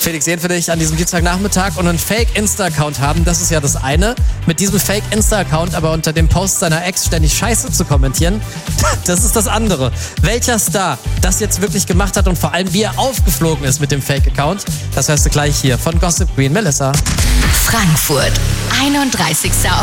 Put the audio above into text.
Felix Jähn für dich an diesem Dienstagnachmittag und einen Fake-Insta-Account haben, das ist ja das eine. Mit diesem Fake-Insta-Account aber unter dem Post seiner Ex ständig Scheiße zu kommentieren, das ist das andere. Welcher Star das jetzt wirklich gemacht hat und vor allem wie er aufgeflogen ist mit dem Fake-Account, das hörst du gleich hier von Gossip Queen Melissa. Frankfurt, 31.